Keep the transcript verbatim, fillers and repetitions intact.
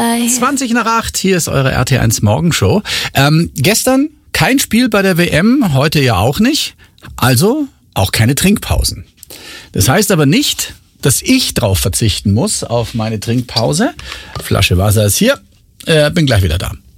zwei. zwanzig nach acht, hier ist eure R T eins Morgenshow. Ähm, gestern kein Spiel bei der W M, heute ja auch nicht. Also auch keine Trinkpausen. Das heißt aber nicht, dass ich drauf verzichten muss, auf meine Trinkpause. Flasche Wasser ist hier. Äh, bin gleich wieder da.